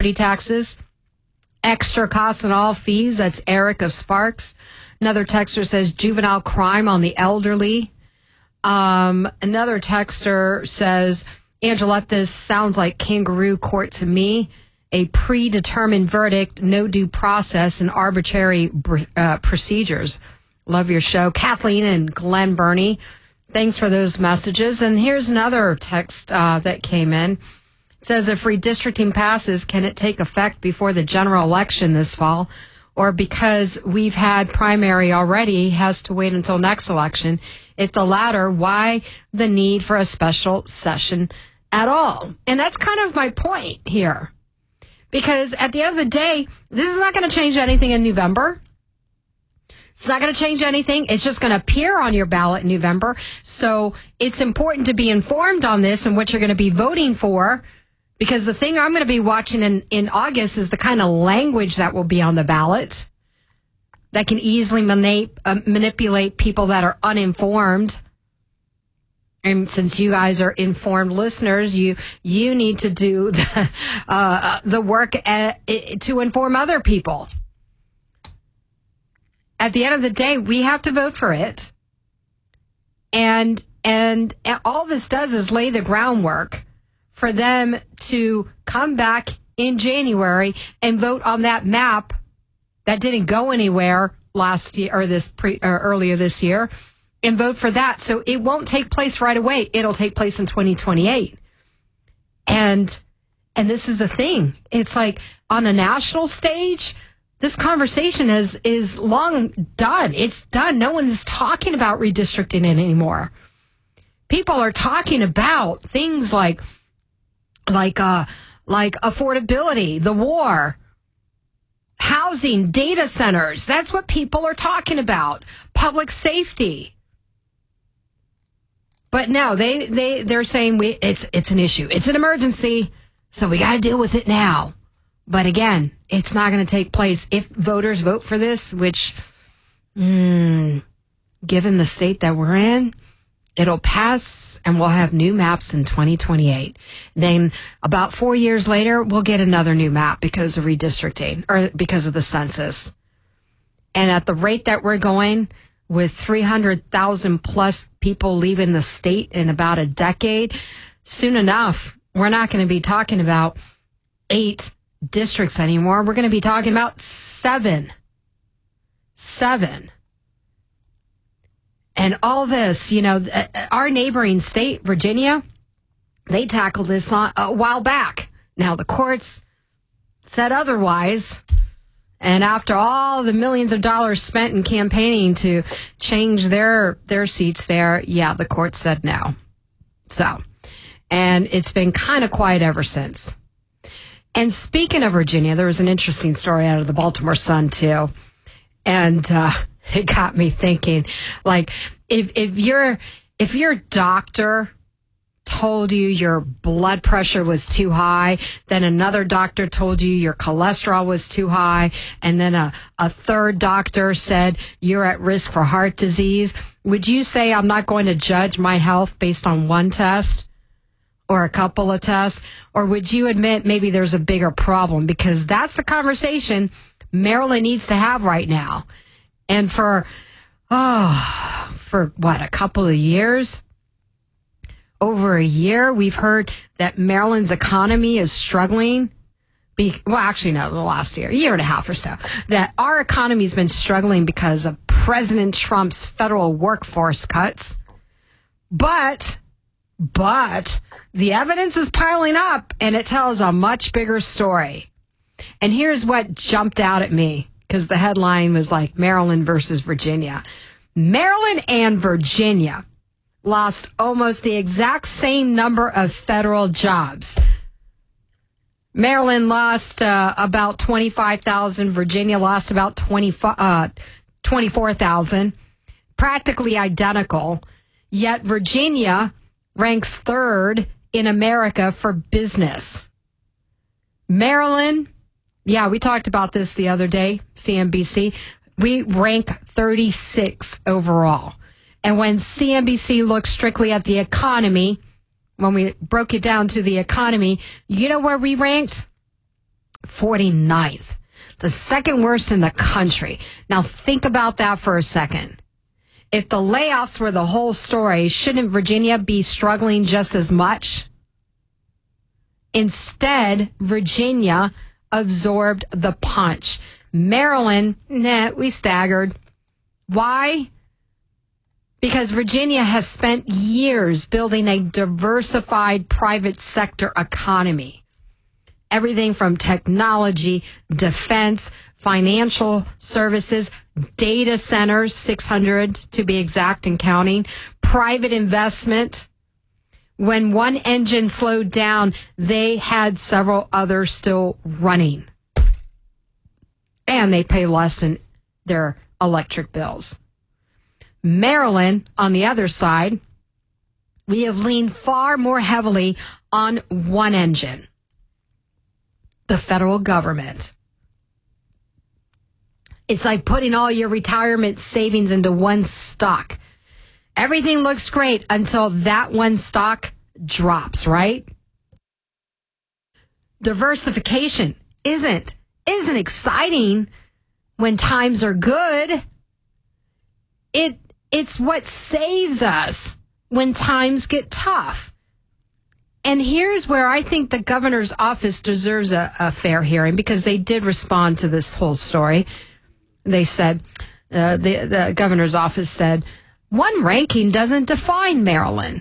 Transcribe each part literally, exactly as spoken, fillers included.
property taxes. Extra costs on all fees. That's Eric of Sparks. Another texter says juvenile crime on the elderly. Um, another texter says, Angelette, this sounds like kangaroo court to me. A predetermined verdict, no due process, and arbitrary uh, procedures. Love your show. Kathleen and Glen Burnie, thanks for those messages. And here's another text uh, that came in. It says, if redistricting passes, can it take effect before the general election this fall? Or because we've had primary already, has to wait until next election? If the latter, why the need for a special session at all? And that's kind of my point here. Because at the end of the day, this is not going to change anything in November. It's not going to change anything. It's just going to appear on your ballot in November. So it's important to be informed on this and what you're going to be voting for. Because the thing I'm going to be watching in, in August is the kind of language that will be on the ballot that can easily manip- uh, manipulate people that are uninformed. And since you guys are informed listeners, you you need to do the, uh, the work at, to inform other people. At the end of the day, we have to vote for it. And, and and all this does is lay the groundwork for them to come back in January and vote on that map that didn't go anywhere last year or this pre, or earlier this year. And vote for that. So it won't take place right away. It'll take place in twenty twenty-eight. And and this is the thing. It's like on a national stage, this conversation is is long done. It's done. No one's talking about redistricting it anymore. People are talking about things like like uh like affordability, the war, housing, data centers. That's what people are talking about. Public safety. But no, they, they, they're saying we it's it's an issue. It's an emergency, so we got to deal with it now. But again, it's not going to take place if voters vote for this, which, mm, given the state that we're in, it'll pass and we'll have new maps in twenty twenty-eight. Then about four years later, we'll get another new map because of redistricting or because of the census. And at the rate that we're going, with three hundred thousand plus people leaving the state in about a decade, soon enough, we're not going to be talking about eight districts anymore. We're going to be talking about seven. Seven. And all this, you know, our neighboring state, Virginia, they tackled this on, a while back. Now, the courts said otherwise. And after all the millions of dollars spent in campaigning to change their their seats there, yeah, the court said no. So, and it's been kind of quiet ever since. And speaking of Virginia, there was an interesting story out of the Baltimore Sun, too. And uh, it got me thinking, like, if if your if your doctor told you your blood pressure was too high, then another doctor told you your cholesterol was too high, and then a, a third doctor said you're at risk for heart disease, would you say I'm not going to judge my health based on one test or a couple of tests? Or would you admit maybe there's a bigger problem? Because that's the conversation Maryland needs to have right now. And for, oh, for what, a couple of years? Over a year, we've heard that Maryland's economy is struggling. Be, well, actually, no, the last year, year and a half or so, that our economy has been struggling because of President Trump's federal workforce cuts. But, but the evidence is piling up, and it tells a much bigger story. And here's what jumped out at me, because the headline was like Maryland versus Virginia. Maryland and Virginia lost almost the exact same number of federal jobs. Maryland lost uh, about twenty-five thousand. Virginia lost about twenty, uh, twenty-four thousand. Practically identical. Yet Virginia ranks third in America for business. Maryland, yeah, we talked about this the other day, C N B C. We rank thirty-six overall. And when C N B C looks strictly at the economy, when we broke it down to the economy, you know where we ranked? forty-ninth, the second worst in the country. Now think about that for a second. If the layoffs were the whole story, shouldn't Virginia be struggling just as much? Instead, Virginia absorbed the punch. Maryland, nah, we staggered. Why? Because Virginia has spent years building a diversified private sector economy. Everything from technology, defense, financial services, data centers, six hundred to be exact and counting, private investment. When one engine slowed down, they had several others still running. And they pay less in their electric bills. Maryland, on the other side, we have leaned far more heavily on one engine, the federal government. It's like putting all your retirement savings into one stock. Everything looks great until that one stock drops, right? Diversification isn't, isn't exciting when times are good. It It's what saves us when times get tough. And here's where I think the governor's office deserves a, a fair hearing, because they did respond to this whole story. They said, uh, the, the governor's office said, one ranking doesn't define Maryland.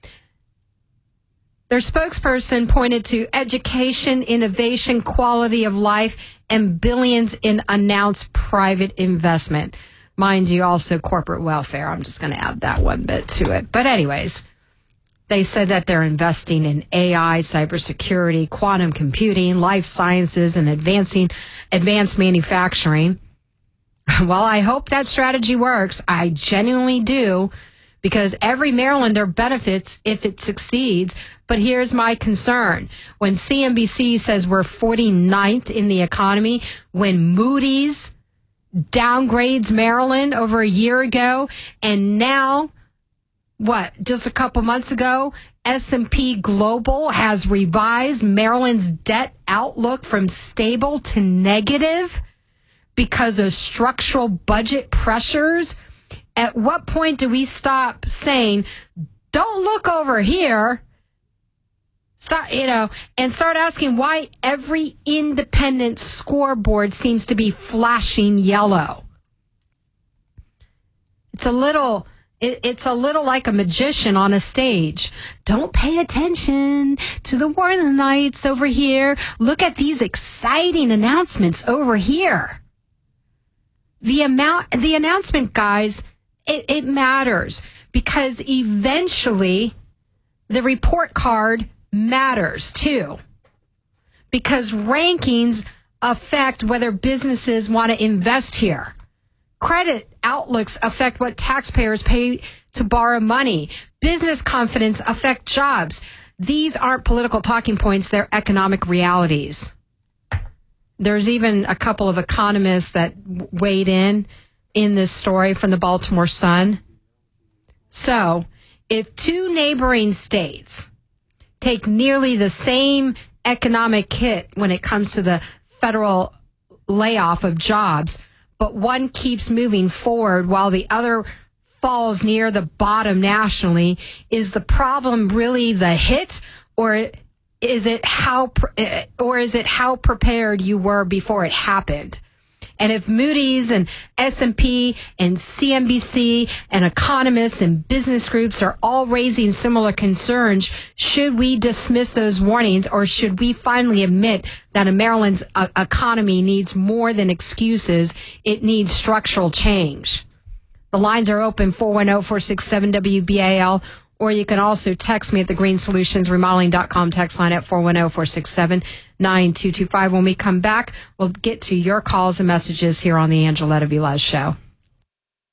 Their spokesperson pointed to education, innovation, quality of life, and billions in announced private investment. Mind you, also corporate welfare. I'm just going to add that one bit to it. But anyways, they said that they're investing in A I, cybersecurity, quantum computing, life sciences, and advancing advanced manufacturing. Well, I hope that strategy works. I genuinely do, because every Marylander benefits if it succeeds. But here's my concern. When C N B C says we're forty-ninth in the economy, when Moody's downgrades Maryland over a year ago, and now, what, just a couple months ago, S and P Global has revised Maryland's debt outlook from stable to negative because of structural budget pressures. At what point do we stop saying, don't look over here, stop, you know, and start asking why every independent scoreboard seems to be flashing yellow? It's a little, it, it's a little like a magician on a stage. Don't pay attention to the warning lights over here. Look at these exciting announcements over here. The amount, the announcement, guys, it, it matters, because eventually the report card matters too, because rankings affect whether businesses want to invest here. Credit outlooks affect what taxpayers pay to borrow money. Business confidence affect jobs. These aren't political talking points, they're economic realities. There's even a couple of economists that weighed in in this story from the Baltimore Sun. So, if two neighboring states take nearly the same economic hit when it comes to the federal layoff of jobs, but one keeps moving forward while the other falls near the bottom nationally, is the problem really the hit, or is it how or is it how prepared you were before it happened? And if Moody's and S and P and C N B C and economists and business groups are all raising similar concerns, should we dismiss those warnings, or should we finally admit that Maryland's uh, economy needs more than excuses? It needs structural change. The lines are open, four one zero, four six seven, W B A L, or you can also text me at the green solutions remodeling dot com text line at four one zero, four six seven, nine two two five. When we come back, we'll get to your calls and messages here on the Angeletta Vilez Show.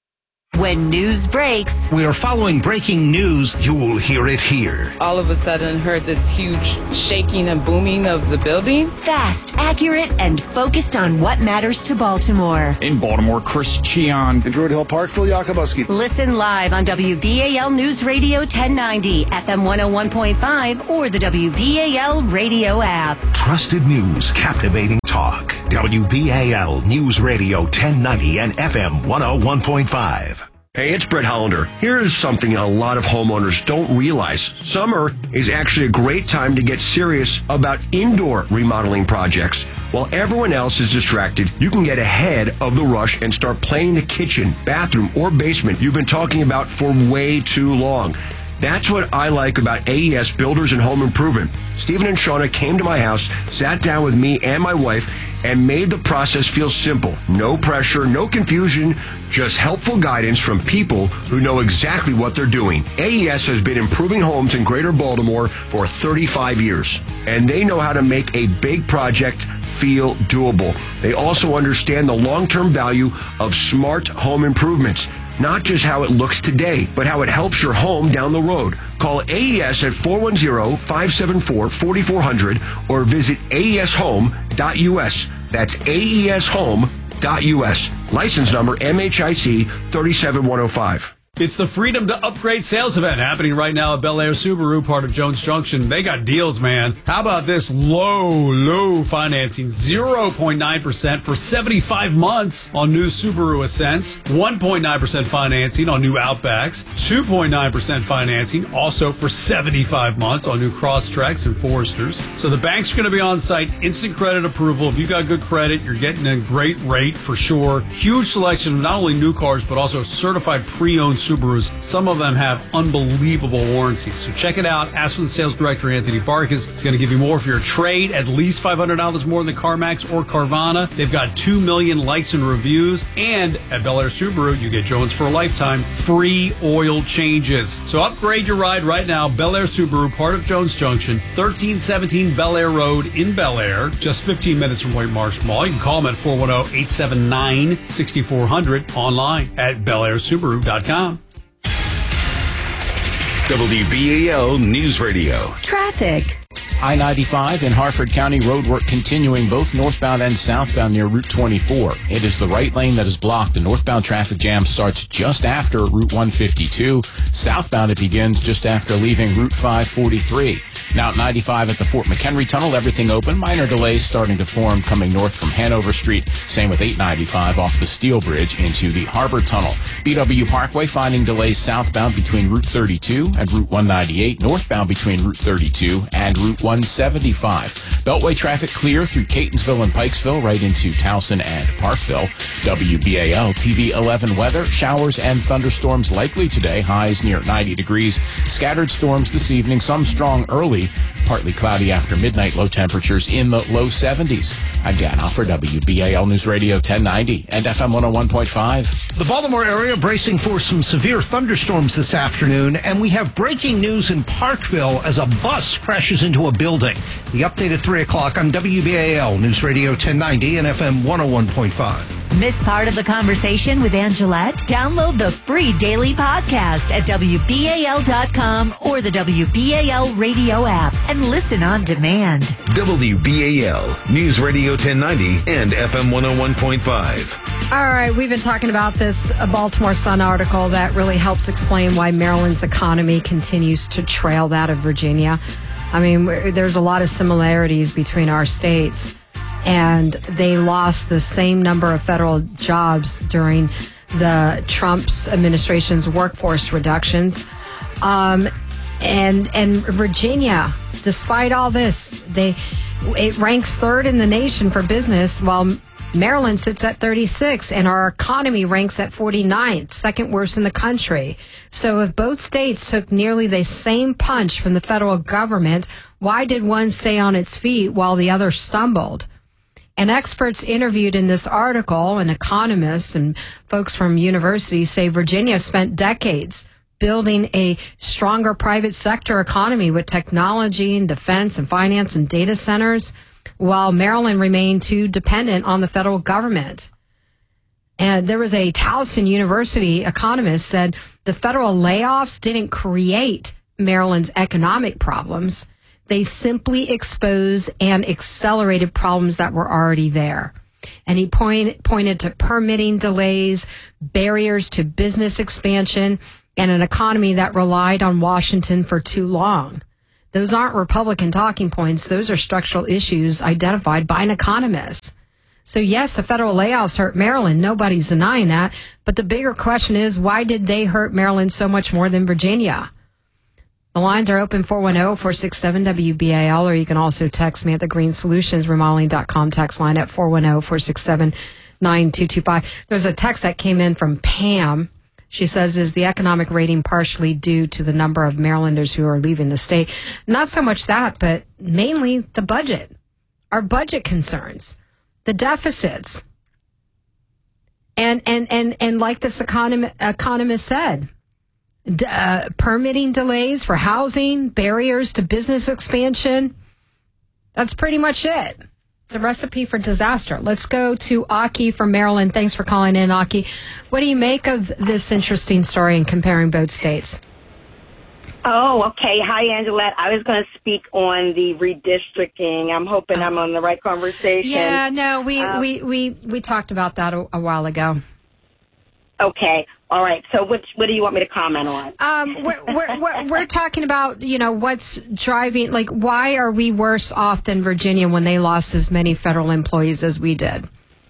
When news breaks, we are following breaking news. You'll hear it here. All of a sudden, heard this huge shaking and booming of the building. Fast, accurate, and focused on what matters to Baltimore. In Baltimore, Chris Cheon. In Druid Hill Park, Phil Yakubuski. Listen live on W B A L News Radio ten ninety, F M one oh one point five, or the W B A L radio app. Trusted news, captivating talk. W B A L News Radio ten ninety and F M one oh one point five. Hey, it's Brett Hollander. Here's something a lot of homeowners don't realize. Summer is actually a great time to get serious about indoor remodeling projects. While everyone else is distracted, you can get ahead of the rush and start planning the kitchen, bathroom, or basement you've been talking about for way too long. That's what I like about A E S Builders and Home Improvement. Stephen and Shauna came to my house, sat down with me and my wife, and made the process feel simple. No pressure, no confusion, just helpful guidance from people who know exactly what they're doing. A E S has been improving homes in Greater Baltimore for thirty-five years, and they know how to make a big project feel doable. They also understand the long-term value of smart home improvements. Not just how it looks today, but how it helps your home down the road. Call A E S at four one zero, five seven four, four four zero zero or visit A E S home dot U S. That's A E S home dot U S. License number M H I C three seven one zero five. It's the Freedom to Upgrade sales event happening right now at Bel Air Subaru, part of Jones Junction. They got deals, man. How about this low, low financing? zero point nine percent for seventy-five months on new Subaru Ascents. one point nine percent financing on new Outbacks. two point nine percent financing also for seventy-five months on new Crosstreks and Foresters. So the bank's going to be on site. Instant credit approval. If you got good credit, you're getting a great rate for sure. Huge selection of not only new cars, but also certified pre-owned Subarus. Some of them have unbelievable warranties. So check it out. Ask for the sales director, Anthony Barkas. He's going to give you more for your trade, at least five hundred dollars more than CarMax or Carvana. They've got two million likes and reviews. And at Bel Air Subaru, you get Jones for a lifetime, free oil changes. So upgrade your ride right now. Bel Air Subaru, part of Jones Junction, thirteen seventeen Bel Air Road in Bel Air, just fifteen minutes from White Marsh Mall. You can call them at four one zero, eight seven nine, six four zero zero, online at bel air subaru dot com. W B A L News Radio. Traffic. I ninety-five in Harford County roadwork continuing both northbound and southbound near Route twenty-four. It is the right lane that is blocked. The northbound traffic jam starts just after Route one fifty-two. Southbound it begins just after leaving Route five forty-three. Now at ninety-five at the Fort McHenry Tunnel, everything open. Minor delays starting to form coming north from Hanover Street. Same with eight ninety-five off the Steel Bridge into the Harbor Tunnel. B W Parkway finding delays southbound between Route thirty-two and Route one ninety-eight. Northbound between Route thirty-two and Route one seventy-five. Beltway traffic clear through Catonsville and Pikesville right into Towson and Parkville. W B A L T V eleven weather. Showers and thunderstorms likely today. Highs near ninety degrees. Scattered storms this evening. Some strong early. Partly cloudy after midnight. Low temperatures in the low seventies. I'm Dan Hoff for W B A L News Radio ten ninety and F M one oh one point five. The Baltimore area bracing for some severe thunderstorms this afternoon, and we have breaking news in Parkville as a bus crashes into a building. The update at three o'clock on W B A L News Radio ten ninety and F M one oh one point five. Miss part of the conversation with Angelette? Download the free daily podcast at W B A L dot com or the W B A L radio app and listen on demand. W B A L News Radio ten ninety and F M one oh one point five. All right, we've been talking about this Baltimore Sun article that really helps explain why Maryland's economy continues to trail that of Virginia. I mean, there's a lot of similarities between our states, and they lost the same number of federal jobs during the Trump's administration's workforce reductions. Um, and and Virginia, despite all this, they it ranks third in the nation for business, while Maryland sits at thirty-six, and our economy ranks at forty-ninth, second worst in the country. So if both states took nearly the same punch from the federal government, why did one stay on its feet while the other stumbled? And experts interviewed in this article, and economists and folks from universities, say Virginia spent decades building a stronger private sector economy with technology and defense and finance and data centers, while Maryland remained too dependent on the federal government. And there was a Towson University economist said the federal layoffs didn't create Maryland's economic problems. They simply exposed and accelerated problems that were already there. And he point, pointed to permitting delays, barriers to business expansion, and an economy that relied on Washington for too long. Those aren't Republican talking points. Those are structural issues identified by an economist. So, yes, the federal layoffs hurt Maryland. Nobody's denying that. But the bigger question is, why did they hurt Maryland so much more than Virginia? The lines are open four one zero, four six seven, W B A L, or you can also text me at the green solutions remodeling dot com text line at four one zero, four six seven, nine two two five. There's a text that came in from Pam. She says, is the economic rating partially due to the number of Marylanders who are leaving the state? Not so much that, but mainly the budget, our budget concerns, the deficits. And, and, and, and like this econom- economist said, Uh, permitting delays for housing, barriers to business expansion. That's pretty much it. It's a recipe for disaster. Let's go to Aki from Maryland. Thanks for calling in, Aki. What do you make of this interesting story in comparing both states? Oh, okay. Hi, Angelette. I was going to speak on the redistricting. I'm hoping I'm on the right conversation. Yeah, no, we, um, we, we, we talked about that a, a while ago. Okay. All right. So which, what do you want me to comment on? Um, we're, we're, we're, we're talking about, you know, what's driving, like, why are we worse off than Virginia when they lost as many federal employees as we did?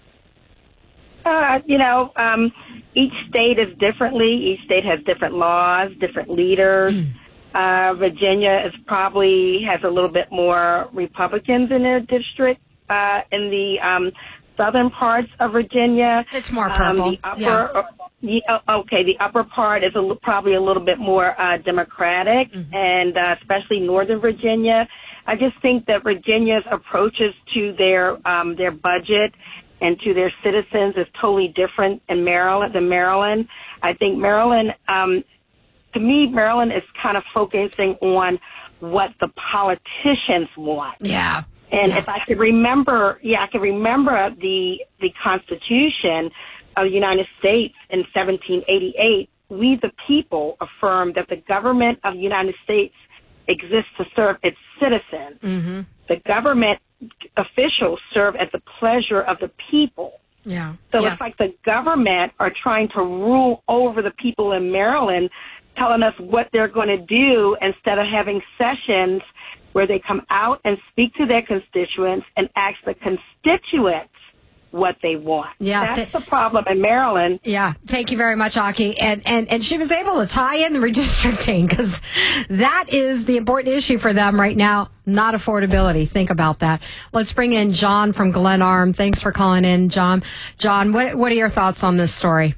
Uh, you know, um, each state is differently. Each state has different laws, different leaders. Mm. Uh, Virginia is probably has a little bit more Republicans in their district. Uh, in the um, southern parts of Virginia, it's more purple. Um, the upper, yeah. the, okay, the upper part is a, probably a little bit more uh, Democratic, mm-hmm. and uh, especially Northern Virginia. I just think that Virginia's approaches to their um, their budget and to their citizens is totally different in Maryland than Maryland. I think Maryland, um, to me, Maryland is kind of focusing on what the politicians want. Yeah. And yeah. if I could remember, yeah, I can remember the the Constitution of the United States in seventeen eighty-eight. We, the people, affirmed that the government of the United States exists to serve its citizens. Mm-hmm. The government officials serve at the pleasure of the people. Yeah. So yeah. it's like the government are trying to rule over the people in Maryland, telling us what they're going to do instead of having sessions where they come out and speak to their constituents and ask the constituents what they want. Yeah, That's th- the problem in Maryland. Yeah, thank you very much, Aki. And, and, and she was able to tie in the redistricting because that is the important issue for them right now, not affordability. Think about that. Let's bring in John from Glen Arm. Thanks for calling in, John. John, what, what are your thoughts on this story?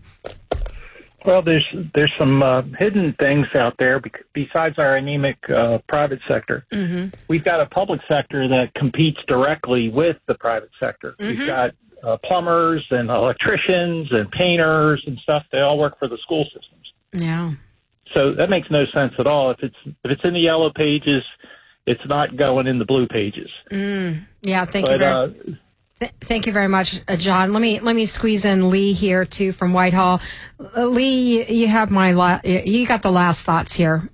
Well, there's there's some uh, hidden things out there besides our anemic uh, private sector. Mm-hmm. We've got a public sector that competes directly with the private sector. Mm-hmm. We've got uh, plumbers and electricians and painters and stuff. They all work for the school systems. Yeah. So that makes no sense at all. If it's if it's in the yellow pages, it's not going in the blue pages. Mm. Yeah. Thank but, you very uh, Th- Thank you very much, uh, John. Let me let me squeeze in Lee here too from Whitehall. Uh, Lee, you, you have my la- you got the last thoughts here.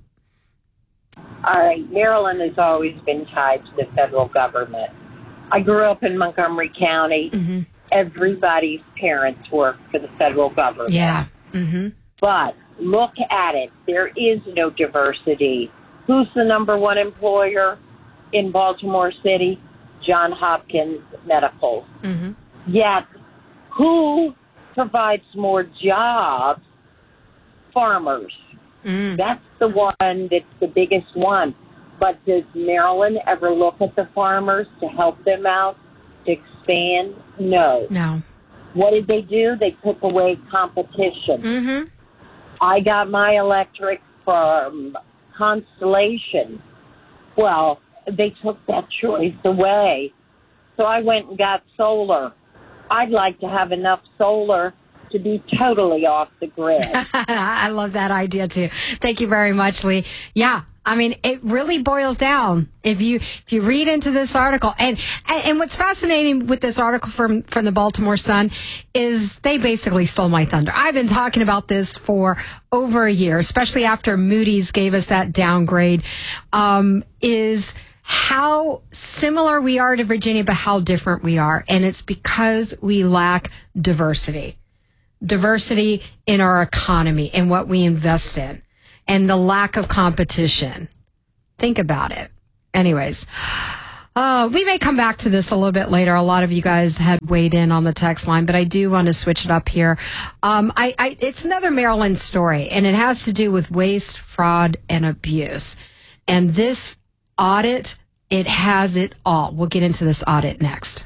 All right, Maryland has always been tied to the federal government. I grew up in Montgomery County. Mm-hmm. Everybody's parents work for the federal government. Yeah. Mm-hmm. But look at it. There is no diversity. Who's the number one employer in Baltimore City? Johns Hopkins Medical. Mm-hmm. Yet, who provides more jobs? Farmers. Mm. That's the one that's the biggest one. But does Maryland ever look at the farmers to help them out, to expand? No. No. What did they do? They took away competition. Mm-hmm. I got my electric from Constellation. Well, they took that choice away. So I went and got solar. I'd like to have enough solar to be totally off the grid. I love that idea too. Thank you very much, Lee. Yeah, I mean, it really boils down if you if you read into this article. And and, and what's fascinating with this article from, from the Baltimore Sun is they basically stole my thunder. I've been talking about this for over a year, especially after Moody's gave us that downgrade, um, is how similar we are to Virginia, but how different we are. And it's because we lack diversity. Diversity in our economy and what we invest in. And the lack of competition. Think about it. Anyways, uh, we may come back to this a little bit later. A lot of you guys had weighed in on the text line, but I do want to switch it up here. Um, I, I, it's another Maryland story, and it has to do with waste, fraud, and abuse. And this audit, it has it all. We'll get into this audit next.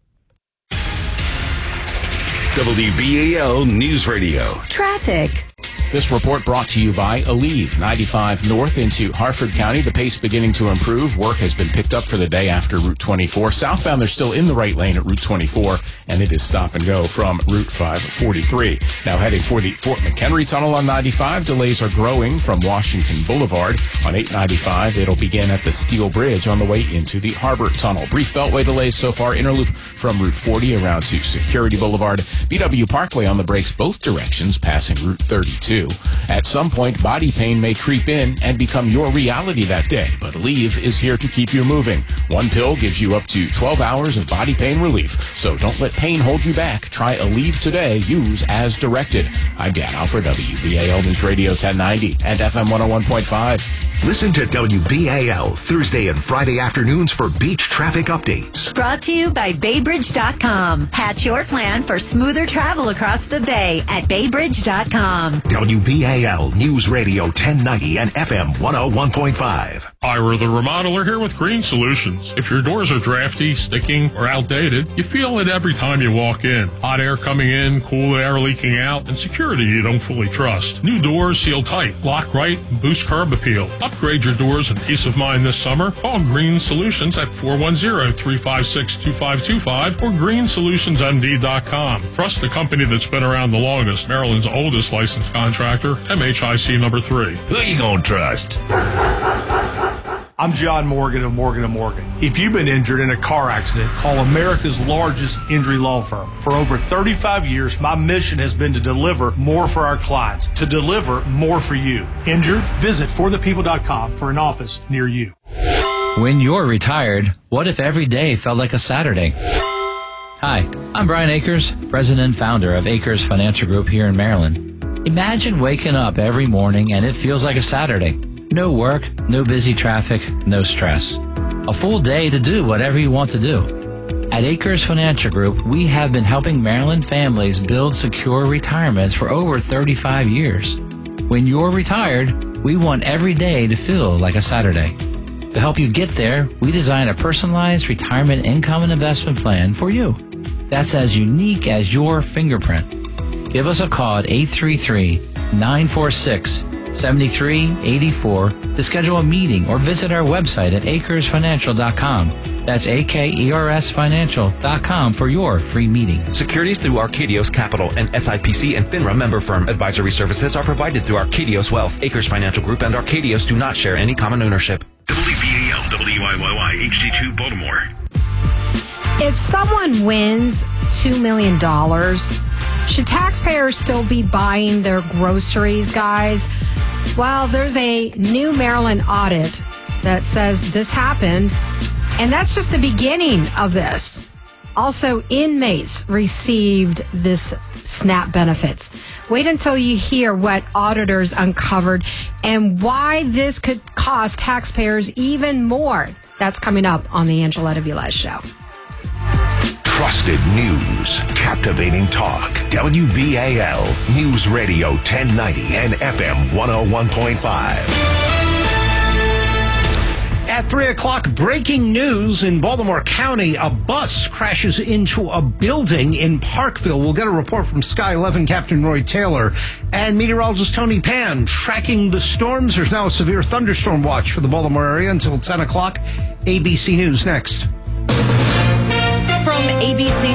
W B A L News Radio. Traffic. This report brought to you by Aleve, ninety-five north into Harford County. The pace beginning to improve. Work has been picked up for the day after Route twenty-four. Southbound, they're still in the right lane at Route twenty-four, and it is stop and go from Route five forty-three. Now heading for the Fort McHenry Tunnel on ninety-five. Delays are growing from Washington Boulevard. On eight ninety-five, it'll begin at the Steel Bridge on the way into the Harbor Tunnel. Brief beltway delays so far. Interloop from Route forty around to Security Boulevard. B W Parkway on the brakes both directions, passing Route thirty-two. At some point, body pain may creep in and become your reality that day, but Aleve is here to keep you moving. One pill gives you up to twelve hours of body pain relief, so don't let pain hold you back. Try Aleve today. Use as directed. I'm Dan Alford, W B A L News Radio ten ninety and F M one oh one point five. Listen to W B A L Thursday and Friday afternoons for beach traffic updates. Brought to you by Baybridge dot com. Hatch your plan for smoother travel across the bay at Baybridge dot com. W B A L News Radio ten ninety and F M one oh one point five. Ira the Remodeler here with Green Solutions. If your doors are drafty, sticking, or outdated, you feel it every time you walk in. Hot air coming in, cool air leaking out, and security you don't fully trust. New doors seal tight, lock right, and boost curb appeal. Upgrade your doors and peace of mind this summer. Call Green Solutions at four one zero, three five six, two five two five or green solutions m d dot com. Trust the company that's been around the longest, Maryland's oldest licensed contractor, M H I C number three. Who you gonna trust? I'm John Morgan of Morgan and Morgan. If you've been injured in a car accident, call America's largest injury law firm. For over thirty-five years, my mission has been to deliver more for our clients, to deliver more for you. Injured? Visit for the people dot com for an office near you. When you're retired, what if every day felt like a Saturday? Hi, I'm Brian Akers, president and founder of Akers Financial Group here in Maryland. Imagine waking up every morning and it feels like a Saturday. No work, no busy traffic, no stress. A full day to do whatever you want to do. At Akers Financial Group, we have been helping Maryland families build secure retirements for over thirty-five years. When you're retired, we want every day to feel like a Saturday. To help you get there, we design a personalized retirement income and investment plan for you. That's as unique as your fingerprint. Give us a call at eight three three, nine four six, seven three eight four to schedule a meeting or visit our website at akers financial dot com. That's A K E R S financial dot com for your free meeting. Securities through Arcadios Capital and S I P C and FINRA member firm. Advisory services are provided through Arcadios Wealth. Akers Financial Group and Arcadios do not share any common ownership. W B A L W I Y Y H D two Baltimore. If someone wins two million dollars, should taxpayers still be buying their groceries, guys? Well, there's a new Maryland audit that says this happened, and that's just the beginning of this. Also, inmates received this SNAP benefits. Wait until you hear what auditors uncovered and why this could cost taxpayers even more. That's coming up on the Angeletta Velez Show. Trusted news, captivating talk. W B A L News Radio ten ninety and F M one oh one point five. At three o'clock, breaking news in Baltimore County. A bus crashes into a building in Parkville. We'll get a report from Sky eleven Captain Roy Taylor and meteorologist Tony Pan tracking the storms. There's now a severe thunderstorm watch for the Baltimore area until ten o'clock. A B C News next. From A B C News,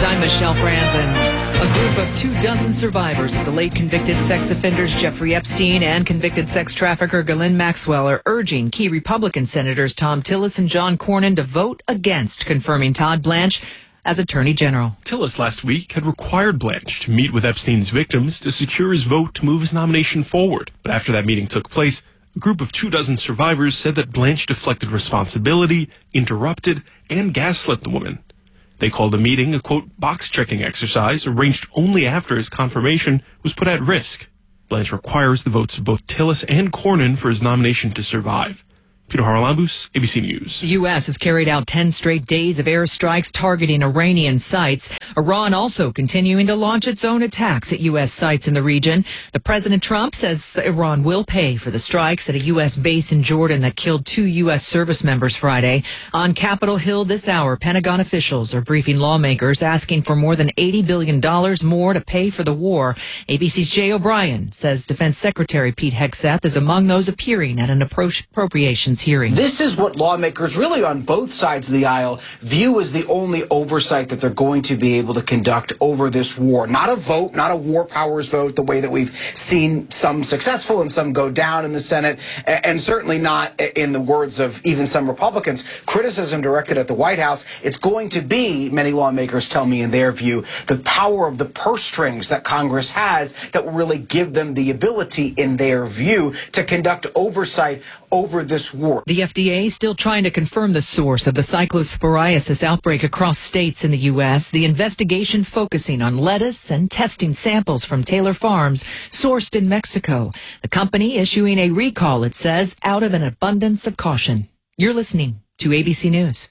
I'm Michelle Franzen. A group of two dozen survivors of the late convicted sex offenders Jeffrey Epstein and convicted sex trafficker Ghislaine Maxwell are urging key Republican senators Thom Tillis and John Cornyn to vote against confirming Todd Blanche as Attorney General. Tillis last week had required Blanche to meet with Epstein's victims to secure his vote to move his nomination forward. But after that meeting took place, a group of two dozen survivors said that Blanche deflected responsibility, interrupted, and gaslit the woman. They called the meeting a, quote, box-checking exercise arranged only after his confirmation was put at risk. Blanche requires the votes of both Tillis and Cornyn for his nomination to survive. Peter Haralambous, A B C News. The U S has carried out ten straight days of airstrikes targeting Iranian sites. Iran also continuing to launch its own attacks at U S sites in the region. The President Trump says Iran will pay for the strikes at a U S base in Jordan that killed two U S service members Friday. On Capitol Hill this hour, Pentagon officials are briefing lawmakers asking for more than eighty billion dollars more to pay for the war. A B C's Jay O'Brien says Defense Secretary Pete Hegseth is among those appearing at an appropriations hearing. This is what lawmakers really on both sides of the aisle view as the only oversight that they're going to be able to conduct over this war. Not a vote, not a war powers vote, the way that we've seen some successful and some go down in the Senate, and certainly not, in the words of even some Republicans, criticism directed at the White House. It's going to be, many lawmakers tell me in their view, the power of the purse strings that Congress has that will really give them the ability, in their view, to conduct oversight over this war. The F D A still trying to confirm the source of the cyclosporiasis outbreak across states in the U S. The investigation focusing on lettuce and testing samples from Taylor Farms sourced in Mexico. The company issuing a recall, it says, out of an abundance of caution. You're listening to A B C News.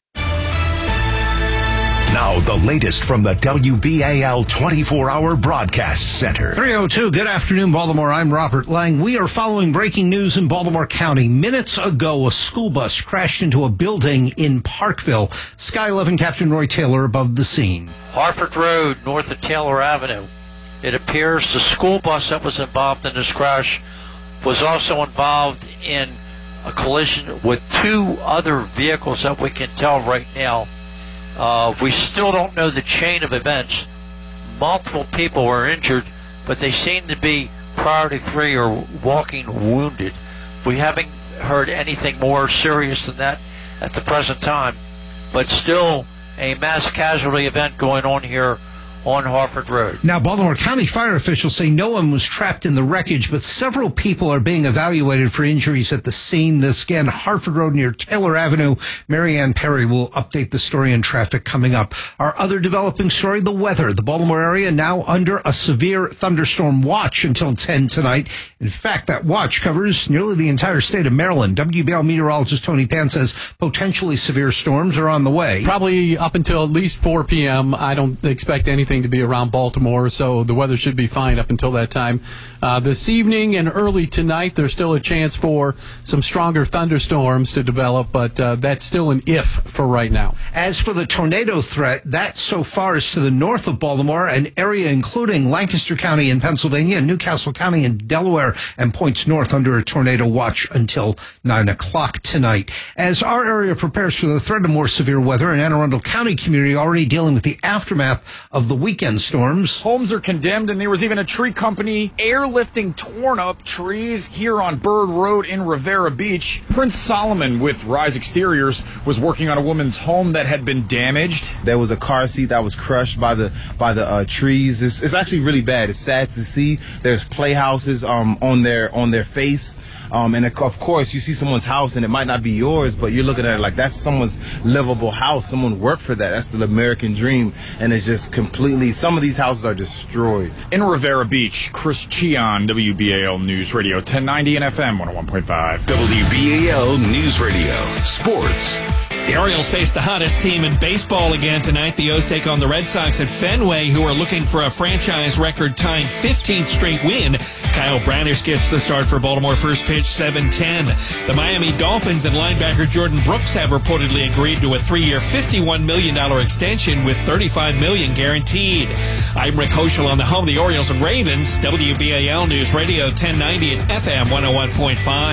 Now, the latest from the W B A L twenty-four hour Broadcast Center. three oh two, good afternoon, Baltimore. I'm Robert Lang. We are following breaking news in Baltimore County. Minutes ago, a school bus crashed into a building in Parkville. Sky eleven Captain Roy Taylor above the scene. Harford Road, north of Taylor Avenue. It appears the school bus that was involved in this crash was also involved in a collision with two other vehicles that we can tell right now. Uh, we still don't know the chain of events. Multiple people were injured, but they seem to be priority three or walking wounded. We haven't heard anything more serious than that at the present time, but still a mass casualty event going on here on Harford Road. Now, Baltimore County fire officials say no one was trapped in the wreckage, but several people are being evaluated for injuries at the scene. This again, Harford Road near Taylor Avenue. Marianne Perry will update the story on traffic coming up. Our other developing story, the weather. The Baltimore area now under a severe thunderstorm watch until ten tonight. In fact, that watch covers nearly the entire state of Maryland. W B L meteorologist Tony Pan says potentially severe storms are on the way. Probably up until at least four p.m. I don't expect anything to be around Baltimore, so the weather should be fine up until that time. Uh, this evening and early tonight, there's still a chance for some stronger thunderstorms to develop, but uh, that's still an if for right now. As for the tornado threat, that so far is to the north of Baltimore, an area including Lancaster County in Pennsylvania and Newcastle County in Delaware, and points north under a tornado watch until nine o'clock tonight. As our area prepares for the threat of more severe weather, an Anne Arundel County community already dealing with the aftermath of the weekend storms. Homes are condemned, and there was even a tree company airlifting torn up trees here on Bird Road in Rivera Beach. Prince Solomon with Rise Exteriors was working on a woman's home that had been damaged. There was a car seat that was crushed by the by the uh, trees. It's, it's actually really bad. It's sad to see. There's playhouses um, on their on their face. Um, and of course, you see someone's house and it might not be yours, but you're looking at it like that's someone's livable house. Someone worked for that. That's the American dream. And it's just completely, some of these houses are destroyed. In Rivera Beach, Chris Cheon, W B A L News Radio, ten ninety and F M one oh one point five. W B A L News Radio, sports. The Orioles face the hottest team in baseball again tonight. The O's take on the Red Sox at Fenway, who are looking for a franchise record-tying fifteenth straight win. Kyle Bradish gets the start for Baltimore, first pitch seven ten. The Miami Dolphins and linebacker Jordan Brooks have reportedly agreed to a three-year, fifty-one million dollars extension with thirty-five million dollars guaranteed. I'm Rick Hoschel on the home of the Orioles and Ravens, W B A L News Radio ten ninety at F M one oh one point five.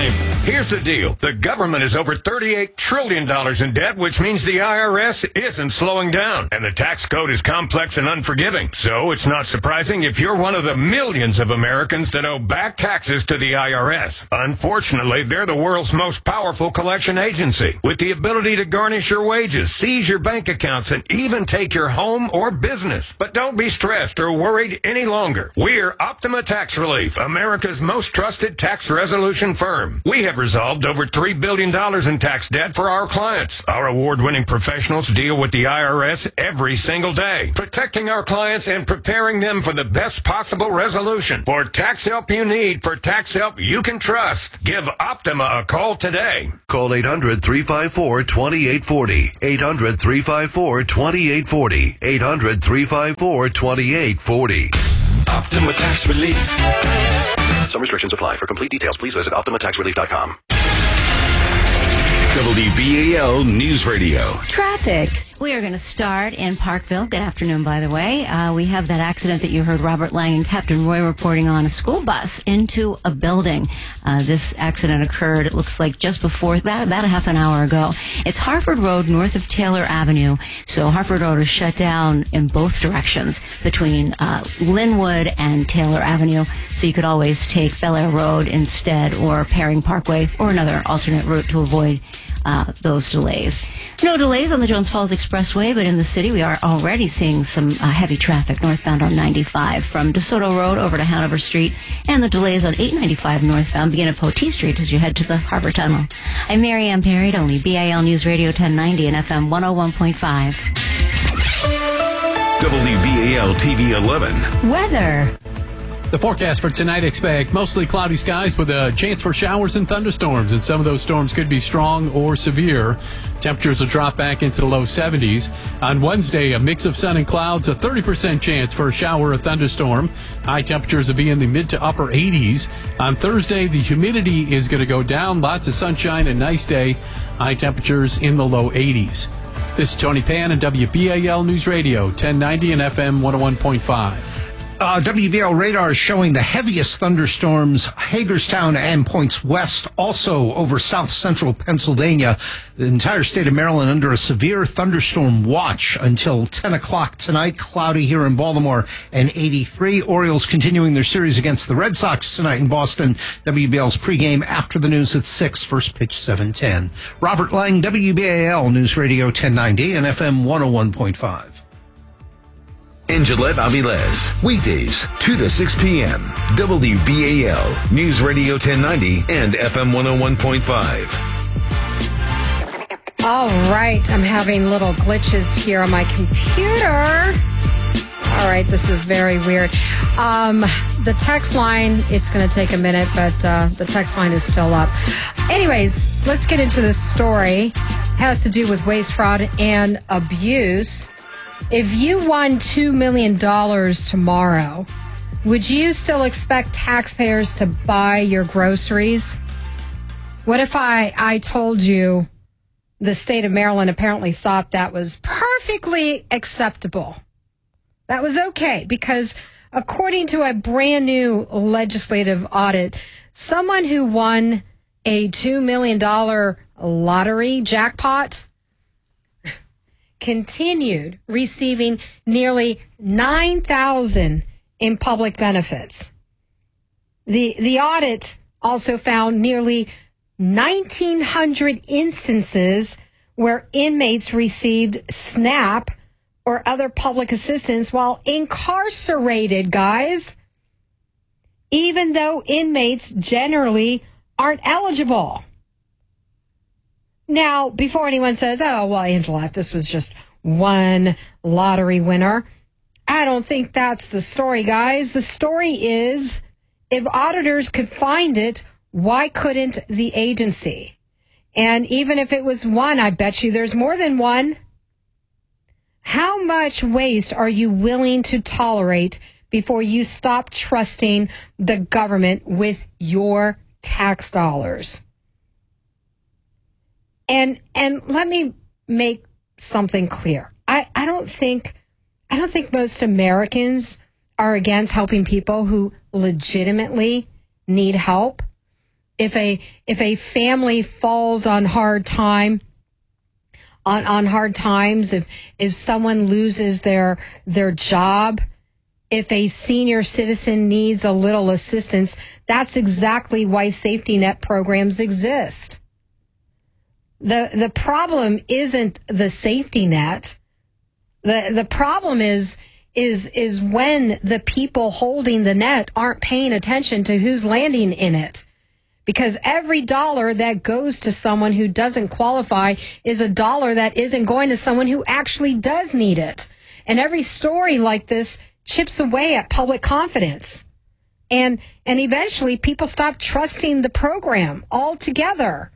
Here's the deal. The government is over thirty-eight trillion dollars in debt, which means the I R S isn't slowing down. And the tax code is complex and unforgiving. So it's not surprising if you're one of the millions of Americans that owe back taxes to the I R S. Unfortunately, they're the world's most powerful collection agency, with the ability to garnish your wages, seize your bank accounts, and even take your home or business. But don't be stressed or worried any longer. We're Optima Tax Relief, America's most trusted tax resolution firm. We have resolved over three billion dollars in tax debt for our clients. Our award-winning professionals deal with the I R S every single day, protecting our clients and preparing them for the best possible resolution. For tax help you need, for tax help you can trust, give Optima a call today. Call eight hundred, three five four, two eight four zero. eight hundred, three five four, two eight four zero. eight hundred, three five four, two eight four zero. Optima Tax Relief. Some restrictions apply. For complete details, please visit optima tax relief dot com. W B A L News Radio. Traffic. We are going to start in Parkville. Good afternoon, by the way. Uh, we have that accident that you heard Robert Lang and Captain Roy reporting on, a school bus into a building. Uh, this accident occurred, it looks like, just before, about, about a half an hour ago. It's Harford Road north of Taylor Avenue. So Harford Road is shut down in both directions between uh, Linwood and Taylor Avenue. So you could always take Bel Air Road instead, or Paring Parkway, or another alternate route to avoid Uh, those delays. No delays on the Jones Falls Expressway, but in the city we are already seeing some uh, heavy traffic northbound on ninety-five from DeSoto Road over to Hanover Street, and the delays on eight ninety-five northbound begin at Potee Street as you head to the Harbor Tunnel. I'm Mary Ann Perry, only B A L News Radio ten ninety and F M one oh one point five. W B A L T V eleven. Weather. The forecast for tonight expect mostly cloudy skies with a chance for showers and thunderstorms, and some of those storms could be strong or severe. Temperatures will drop back into the low seventies. On Wednesday, a mix of sun and clouds, a thirty percent chance for a shower or thunderstorm. High temperatures will be in the mid to upper eighties. On Thursday, the humidity is going to go down. Lots of sunshine, a nice day. High temperatures in the low eighties. This is Tony Pan and W B A L News Radio, ten ninety and F M one oh one point five. Uh, W B L radar is showing the heaviest thunderstorms, Hagerstown and points west, also over south central Pennsylvania. The entire state of Maryland under a severe thunderstorm watch until ten o'clock tonight. Cloudy here in Baltimore and eighty-three. Orioles continuing their series against the Red Sox tonight in Boston. W B L's pregame after the news at six, first pitch seven ten. Robert Lang, W B A L News Radio ten ninety and F M one oh one point five. In Gillette Aviles, weekdays, two to six p.m. W B A L, News Radio ten ninety and F M one oh one point five. All right, I'm having little glitches here on my computer. All right, this is very weird. Um, the text line, it's going to take a minute, but uh, the text line is still up. Anyways, let's get into this story. It has to do with waste, fraud, and abuse. If you won two million dollars tomorrow, would you still expect taxpayers to buy your groceries? What if I, I told you the state of Maryland apparently thought that was perfectly acceptable? That was okay, because according to a brand new legislative audit, someone who won a two million dollars lottery jackpot continued receiving nearly nine thousand dollars in public benefits. The the audit also found nearly nineteen hundred instances where inmates received SNAP or other public assistance while incarcerated, guys, even though inmates generally aren't eligible. Now, before anyone says, oh, well, Angela, this was just one lottery winner, I don't think that's the story, guys. The story is, if auditors could find it, why couldn't the agency? And even if it was one, I bet you there's more than one. How much waste are you willing to tolerate before you stop trusting the government with your tax dollars? And and let me make something clear. I, I don't think I don't think most Americans are against helping people who legitimately need help. if a if a family falls on hard time, on on hard times, if if someone loses their their job, if a senior citizen needs a little assistance, that's exactly why safety net programs exist. The the problem isn't the safety net. The the problem is is is when the people holding the net aren't paying attention to who's landing in it. Because every dollar that goes to someone who doesn't qualify is a dollar that isn't going to someone who actually does need it. And every story like this chips away at public confidence. And and eventually people stop trusting the program altogether.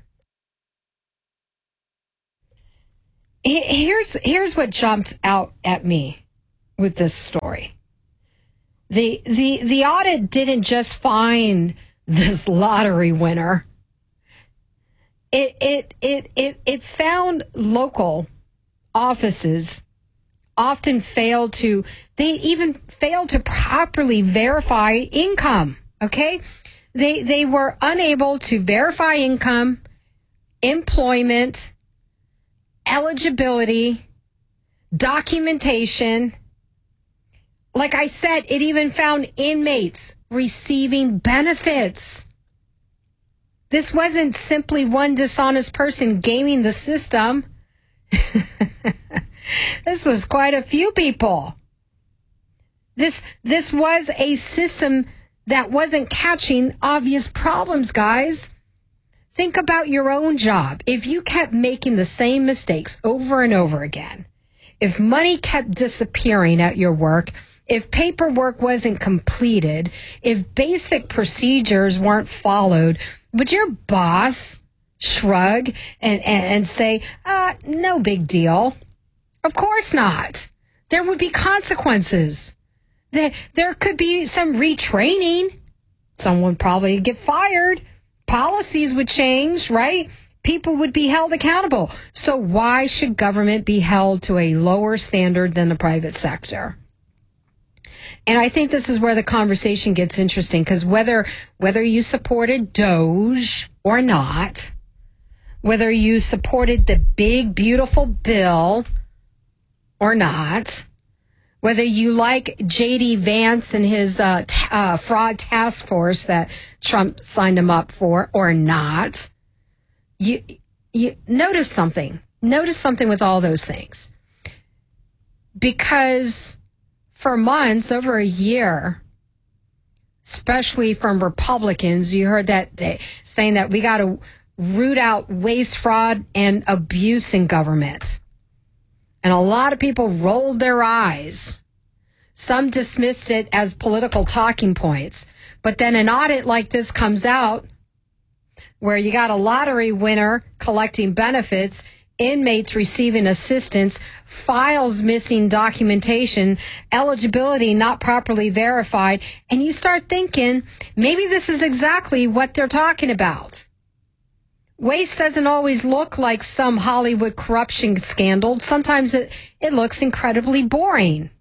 Here's here's what jumped out at me with this story. The the the audit didn't just find this lottery winner. It it it it it found local offices often fail to, they even fail to properly verify income, okay? They they were unable to verify income, employment, eligibility, documentation. Like I said, it even found inmates receiving benefits. This wasn't simply one dishonest person gaming the system. This was quite a few people. This this was a system that wasn't catching obvious problems, guys. Think about your own job. If you kept making the same mistakes over and over again, if money kept disappearing at your work, if paperwork wasn't completed, if basic procedures weren't followed, would your boss shrug and, and, and say, uh, no big deal? Of course not. There would be consequences. There, there could be some retraining. Someone probably would get fired. Policies would change, right? People would be held accountable. So why should government be held to a lower standard than the private sector? And I think this is where the conversation gets interesting, because whether whether you supported DOGE or not, whether you supported the big, beautiful bill or not, whether you like J D Vance and his uh, t- uh, fraud task force that Trump signed him up for or not, you you notice something. Notice something with all those things. Because for months, over a year, especially from Republicans, you heard that they saying that we got to root out waste, fraud, and abuse in government. And a lot of people rolled their eyes. Some dismissed it as political talking points. But then an audit like this comes out where you got a lottery winner collecting benefits, inmates receiving assistance, files missing documentation, eligibility not properly verified, and you start thinking, maybe this is exactly what they're talking about. Waste doesn't always look like some Hollywood corruption scandal. Sometimes it, it looks incredibly boring.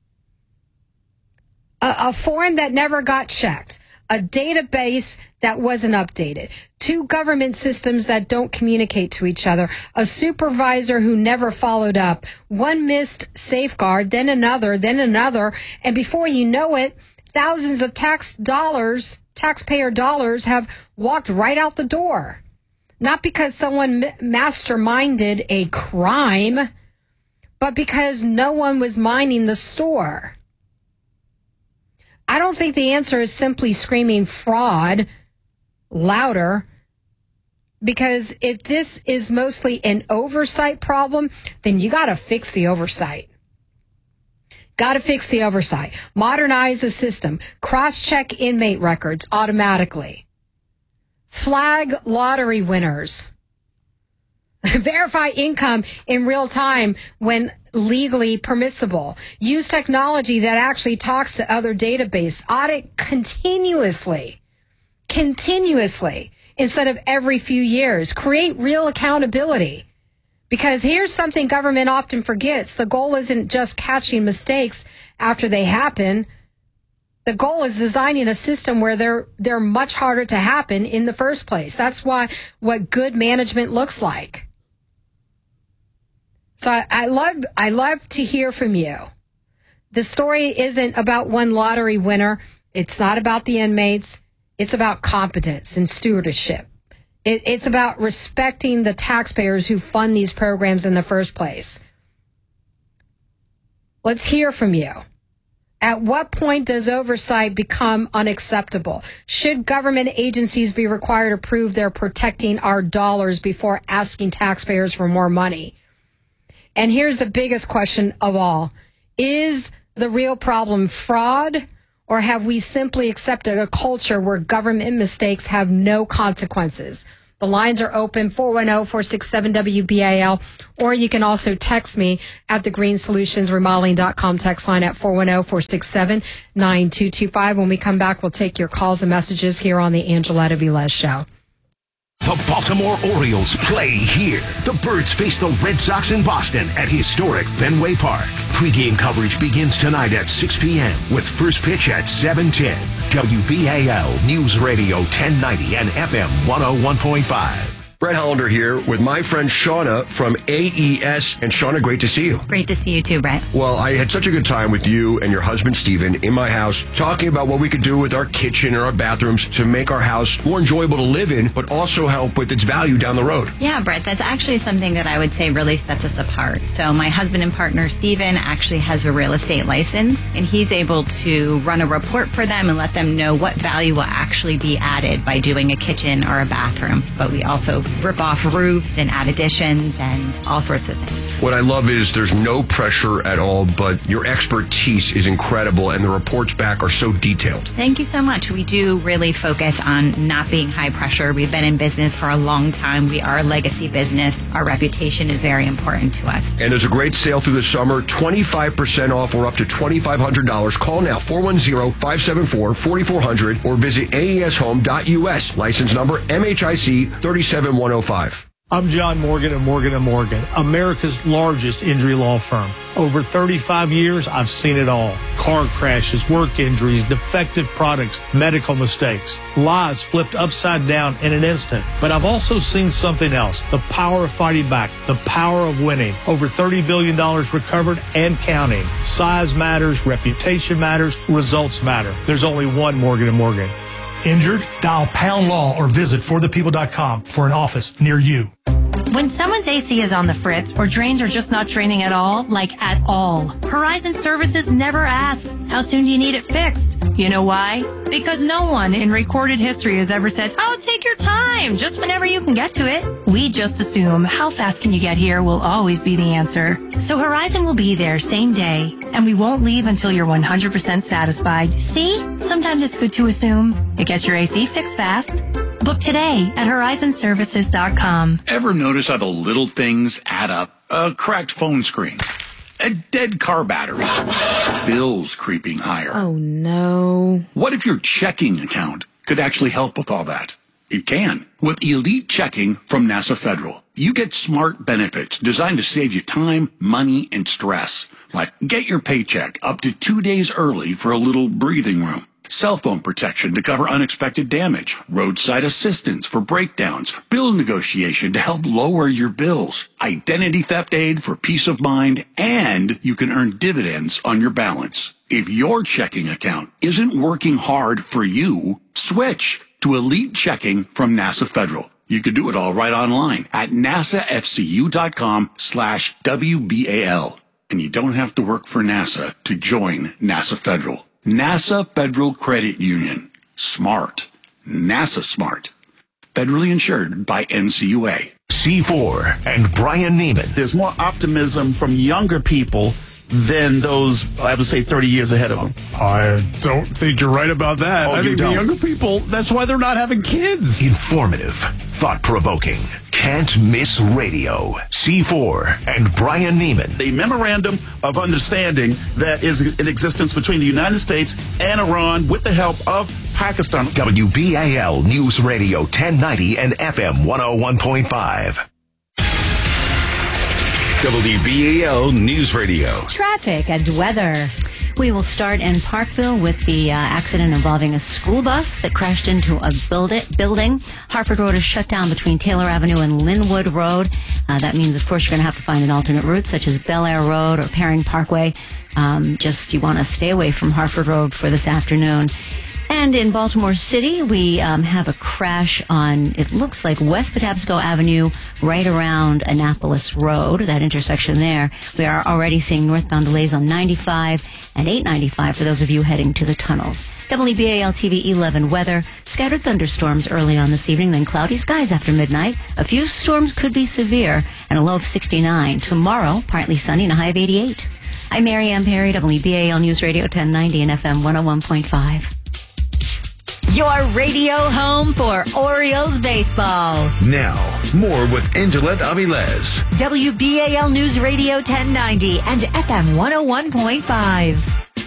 A, a form that never got checked. A database that wasn't updated. Two government systems that don't communicate to each other. A supervisor who never followed up. One missed safeguard, then another, then another. And before you know it, thousands of tax dollars, taxpayer dollars have walked right out the door. Not because someone masterminded a crime, but because no one was minding the store. I don't think the answer is simply screaming fraud louder, because if this is mostly an oversight problem, then you got to fix the oversight. Got to fix the oversight. Modernize the system. Cross-check inmate records automatically. Flag lottery winners. Verify income in real time when legally permissible. Use technology that actually talks to other databases. Audit continuously. Continuously. Instead of every few years. Create real accountability. Because here's something government often forgets. The goal isn't just catching mistakes after they happen. The goal is designing a system where they're they're much harder to happen in the first place. That's why what good management looks like. So I, I love I love to hear from you. The story isn't about one lottery winner. It's not about the inmates. It's about competence and stewardship. It, it's about respecting the taxpayers who fund these programs in the first place. Let's hear from you. At what point does oversight become unacceptable? Should government agencies be required to prove they're protecting our dollars before asking taxpayers for more money? And here's the biggest question of all. Is the real problem fraud, or have we simply accepted a culture where government mistakes have no consequences? The lines are open, four one zero, four six seven, W B A L, or you can also text me at the green solutions remodeling dot com text line at four one zero, four six seven, nine two two five. When we come back, we'll take your calls and messages here on the Angeletta Velez Show. The Baltimore Orioles play here. The Birds face the Red Sox in Boston at historic Fenway Park. Pre-game coverage begins tonight at six p.m. with first pitch at seven ten. W B A L News Radio ten ninety and F M one oh one point five. Brett Hollander here with my friend Shauna from A E S. And Shauna, great to see you. Great to see you too, Brett. Well, I had such a good time with you and your husband, Steven, in my house, talking about what we could do with our kitchen and our bathrooms to make our house more enjoyable to live in, but also help with its value down the road. Yeah, Brett, that's actually something that I would say really sets us apart. So my husband and partner, Steven, actually has a real estate license, and he's able to run a report for them and let them know what value will actually be added by doing a kitchen or a bathroom. But we also rip off roofs and add additions and all sorts of things. What I love is there's no pressure at all, but your expertise is incredible, and the reports back are so detailed. Thank you so much. We do really focus on not being high pressure. We've been in business for a long time. We are a legacy business. Our reputation is very important to us. And there's a great sale through the summer, twenty-five percent off or up to twenty-five hundred dollars. Call now, four one zero, five seven four, four four zero zero, or visit A E S home dot U S. License number M H I C three seven one zero five. I'm John Morgan of Morgan and Morgan, America's largest injury law firm. Over thirty-five years, I've seen it all. Car crashes, work injuries, defective products, medical mistakes, lives flipped upside down in an instant. But I've also seen something else, the power of fighting back, the power of winning. Over thirty billion dollars recovered and counting. Size matters, reputation matters, results matter. There's only one Morgan and Morgan. Injured? Dial Pound Law or visit for the people dot com for an office near you. When someone's A C is on the fritz or drains are just not draining at all, like at all, Horizon Services never asks, how soon do you need it fixed? You know why? Because no one in recorded history has ever said, oh, take your time, just whenever you can get to it. We just assume how fast can you get here will always be the answer. So Horizon will be there same day, and we won't leave until you're one hundred percent satisfied. See? Sometimes it's good to assume. It gets your A C fixed fast. Book today at horizon services dot com. Ever notice how the little things add up? A cracked phone screen, a dead car battery, bills creeping higher. Oh, no. What if your checking account could actually help with all that? It can. With Elite Checking from NASA Federal, you get smart benefits designed to save you time, money, and stress. Like get your paycheck up to two days early for a little breathing room. Cell phone protection to cover unexpected damage, roadside assistance for breakdowns, bill negotiation to help lower your bills, identity theft aid for peace of mind, and you can earn dividends on your balance. If your checking account isn't working hard for you, switch to Elite Checking from NASA Federal. You can do it all right online at nasafcu.com slash WBAL. And you don't have to work for NASA to join NASA Federal. NASA Federal Credit Union. Smart. NASA smart. Federally insured by N C U A. C four and Brian Neiman. There's more optimism from younger people than those, I would say, thirty years ahead of them. I don't think you're right about that. Oh, I you think don't? the younger people, that's why they're not having kids. Informative, thought-provoking, can't miss radio. C four and Brian Neiman. The memorandum of understanding that is in existence between the United States and Iran with the help of Pakistan. W B A L News Radio ten ninety and F M one oh one point five. W B A L News Radio. Traffic and weather. We will start in Parkville with the uh, accident involving a school bus that crashed into a build it, building. Harford Road is shut down between Taylor Avenue and Linwood Road. Uh, that means, of course, you're going to have to find an alternate route, such as Bel Air Road or Paring Parkway. Um, just you want to stay away from Harford Road for this afternoon. And in Baltimore City, we um, have a crash on, it looks like West Patapsco Avenue, right around Annapolis Road, that intersection there. We are already seeing northbound delays on ninety-five and eight ninety-five for those of you heading to the tunnels. W B A L T V eleven weather, scattered thunderstorms early on this evening, then cloudy skies after midnight. A few storms could be severe, and a low of sixty-nine. Tomorrow, partly sunny and a high of eighty-eight. I'm Mary Ann Perry, W B A L News Radio ten ninety and F M one oh one point five. Your radio home for Orioles baseball. Now, more with Angelette Avilés. W B A L News Radio ten ninety and F M one oh one point five.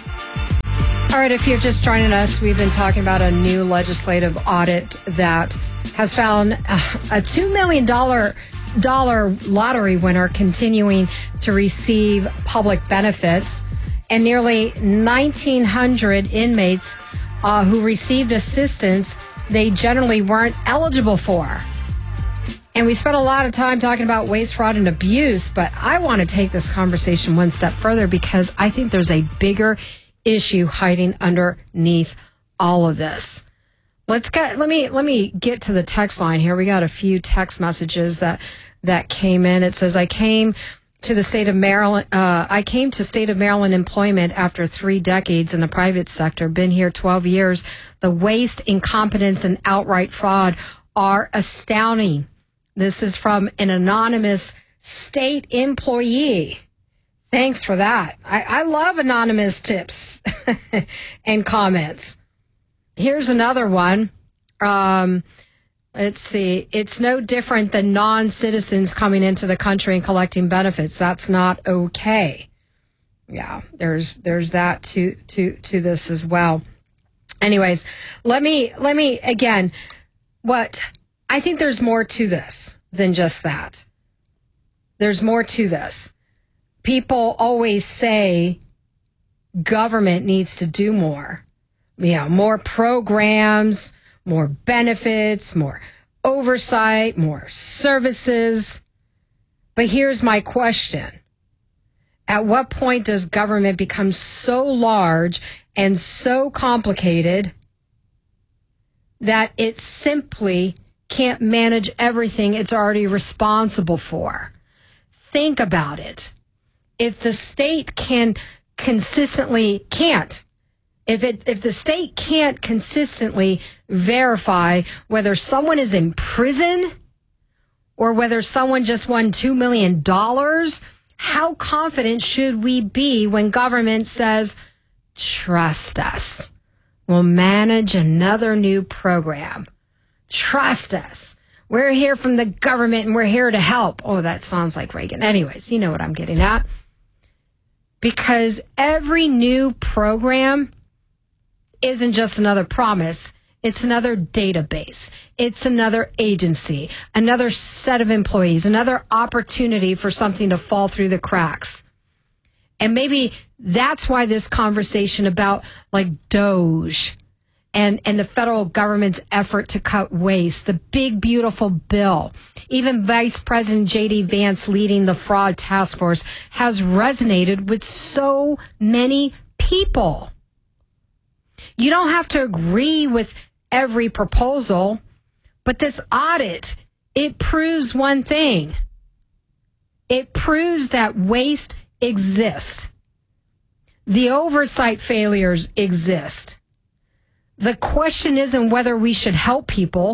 All right, if you're just joining us, we've been talking about a new legislative audit that has found a two million dollars dollar lottery winner continuing to receive public benefits, and nearly nineteen hundred inmates Uh, who received assistance they generally weren't eligible for. And we spent a lot of time talking about waste, fraud, and abuse, but I want to take this conversation one step further because I think there's a bigger issue hiding underneath all of this. Let's get let me let me get to the text line here. We got a few text messages that that came in. It says, I came to the state of Maryland. Uh, I came to state of Maryland employment after three decades in the private sector. Been here twelve years. The waste, incompetence, and outright fraud are astounding. This is from an anonymous state employee. Thanks for that. I, I love anonymous tips and comments. Here's another one. Um, Let's see. It's no different than non-citizens coming into the country and collecting benefits. That's not okay. Yeah, there's there's that to to to this as well. Anyways, let me let me again. What I think there's more to this than just that. There's more to this. People always say government needs to do more. Yeah, more programs, more benefits, more oversight, more services. But here's my question. At what point does government become so large and so complicated that it simply can't manage everything it's already responsible for? Think about it. If the state can consistently can't If it if the state can't consistently verify whether someone is in prison or whether someone just won two million dollars, how confident should we be when government says, trust us, we'll manage another new program. Trust us. We're here from the government and we're here to help. Oh, that sounds like Reagan. Anyways, you know what I'm getting at. Because every new program isn't just another promise. It's another database. It's another agency, another set of employees, another opportunity for something to fall through the cracks. And maybe that's why this conversation about like DOGE and, and the federal government's effort to cut waste, the big, beautiful bill, even Vice President J D Vance leading the fraud task force has resonated with so many people. You don't have to agree with every proposal, but this audit, it proves one thing. It proves that waste exists. The oversight failures exist. The question isn't whether we should help people.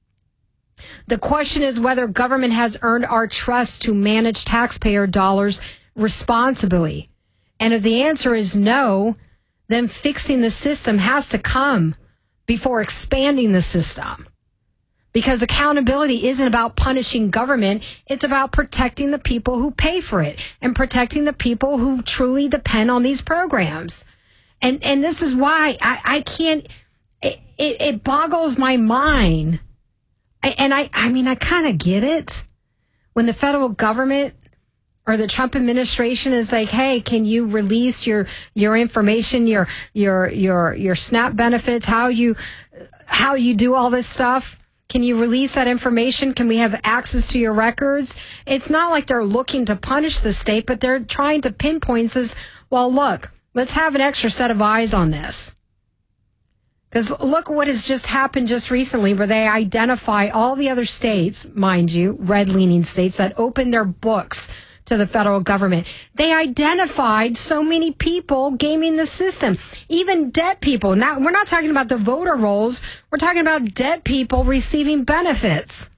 The question is whether government has earned our trust to manage taxpayer dollars responsibly. And if the answer is no, then fixing the system has to come before expanding the system. Because accountability isn't about punishing government. It's about protecting the people who pay for it and protecting the people who truly depend on these programs. And and this is why I, I can't, it, it, it boggles my mind. I, and I, I mean, I kind of get it. When the federal government or the Trump administration is like, hey, can you release your your information, your your your your SNAP benefits, how you how you do all this stuff? Can you release that information? Can we have access to your records? It's not like they're looking to punish the state, but they're trying to pinpoint, says, well, look, let's have an extra set of eyes on this. Because look what has just happened just recently, where they identify all the other states, mind you, red-leaning states that opened their books to the federal government. They identified so many people gaming the system, even dead people. Now, we're not talking about the voter rolls. We're talking about dead people receiving benefits.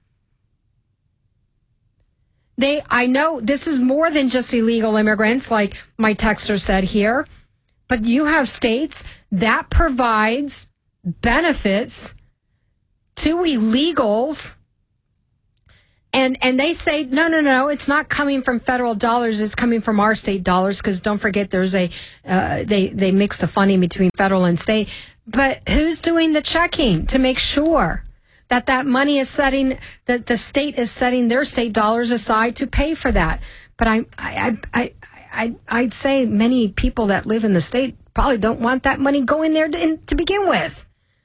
They, I know this is more than just illegal immigrants, like my texter said here, but you have states that provides benefits to illegals. And and they say, no, no, no, it's not coming from federal dollars. It's coming from our state dollars, because don't forget there's a, uh, they, they mix the funding between federal and state. But who's doing the checking to make sure that that money is setting, that the state is setting their state dollars aside to pay for that? But I, I, I, I, I'd say many people that live in the state probably don't want that money going there to, to begin with.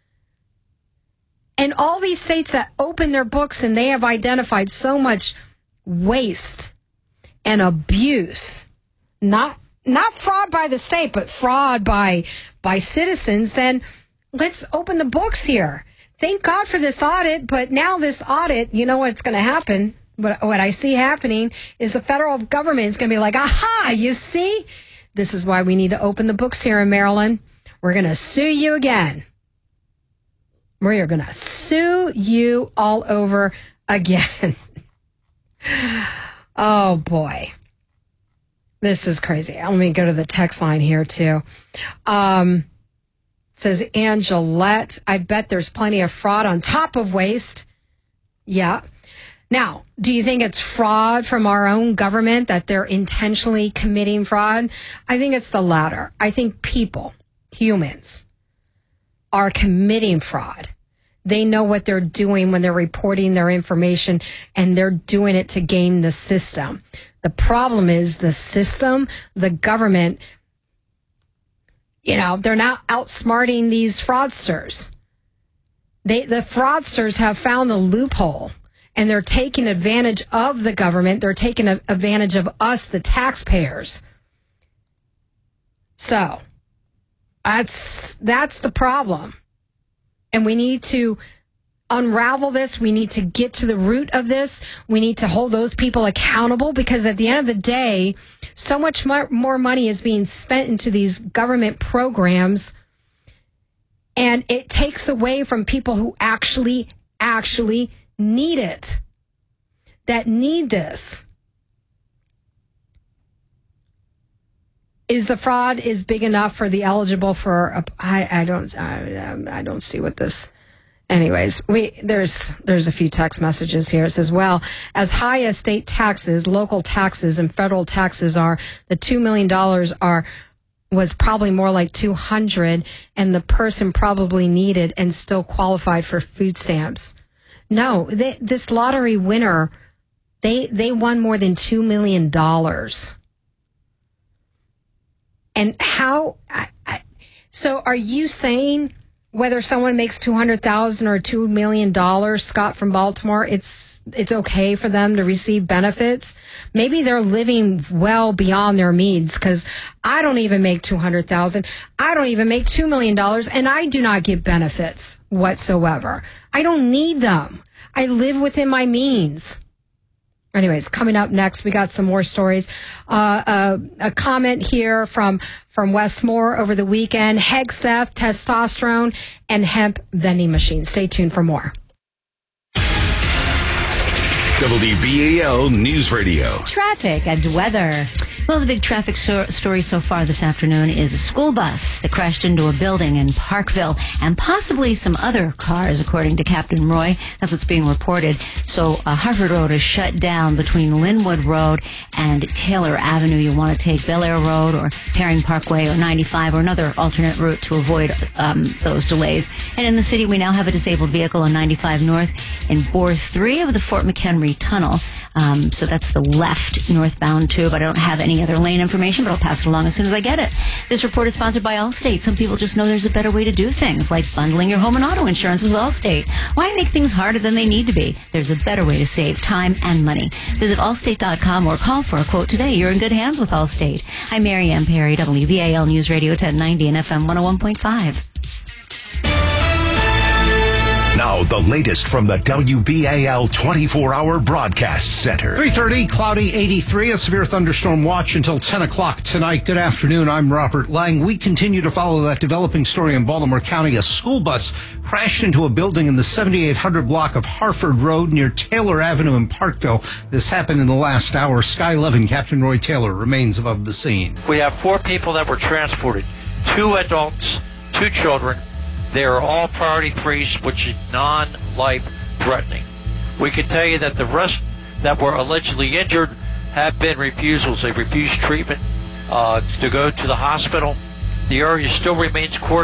And all these states that open their books and they have identified so much waste and abuse, not not fraud by the state, but fraud by by citizens, then let's open the books here. Thank God for this audit, but now this audit, you know what's going to happen? What, what I see happening is the federal government is going to be like, aha, you see? This is why we need to open the books here in Maryland. We're going to sue you again. We are going to sue you all over again. Oh, boy. This is crazy. Let me go to the text line here, too. Um, it says, Angelette, I bet there's plenty of fraud on top of waste. Yeah. Now, do you think it's fraud from our own government, that they're intentionally committing fraud? I think it's the latter. I think people, humans, are committing fraud. They know what they're doing when they're reporting their information, and they're doing it to game the system. The problem is the system, the government, you know, they're not outsmarting these fraudsters. They, the fraudsters have found a loophole, and they're taking advantage of the government. They're taking advantage of us, the taxpayers. So that's, that's the problem. And we need to unravel this. We need to get to the root of this. We need to hold those people accountable, because at the end of the day, so much more money is being spent into these government programs, and it takes away from people who actually, actually need it, that need this. Is the fraud is big enough for the eligible for a, I, I don't I, I don't see what this. Anyways, we there's there's a few text messages here. It says, well, as high as state taxes, local taxes, and federal taxes are, the two million dollars are was probably more like two hundred, and the person probably needed and still qualified for food stamps. No, they, this lottery winner, they they won more than two million dollars. And how, I, I, so are you saying whether someone makes two hundred thousand dollars or two million dollars, Scott from Baltimore, it's it's okay for them to receive benefits? Maybe they're living well beyond their means, because I don't even make two hundred thousand dollars. I don't even make two million dollars, and I do not get benefits whatsoever. I don't need them. I live within my means. Anyways, coming up next, we got some more stories. Uh, uh, a comment here from, from Westmore over the weekend. Hegseth, testosterone, and hemp vending machines. Stay tuned for more. W B A L News Radio. Traffic and weather. Well, the big traffic so- story so far this afternoon is a school bus that crashed into a building in Parkville, and possibly some other cars, according to Captain Roy. That's what's being reported. So uh, Hartford Road is shut down between Linwood Road and Taylor Avenue. You want to take Bel Air Road or Herring Parkway or ninety-five or another alternate route to avoid um, those delays. And in the city, we now have a disabled vehicle on ninety-five North in bore three of the Fort McHenry Tunnel. Um, so that's the left northbound tube. I don't have any other lane information, but I'll pass it along as soon as I get it. This report is sponsored by Allstate. Some people just know there's a better way to do things, like bundling your home and auto insurance with Allstate. Why make things harder than they need to be? There's a better way to save time and money. Visit allstate dot com or call for a quote today. You're in good hands with Allstate. I'm Mary Ann Perry, W B A L News Radio ten ninety and F M one oh one point five. Now, the latest from the W B A L twenty-four hour Broadcast Center. three thirty, cloudy, eighty-three, a severe thunderstorm watch until ten o'clock tonight. Good afternoon, I'm Robert Lang. We continue to follow that developing story in Baltimore County. A school bus crashed into a building in the seventy-eight hundred block of Harford Road near Taylor Avenue in Parkville. This happened in the last hour. Sky eleven, Captain Roy Taylor remains above the scene. We have four people that were transported, two adults, two children. They are all priority threes, which is non-life threatening. We can tell you that the rest that were allegedly injured have been refusals. They refused treatment uh, to go to the hospital. The area still remains coordinated.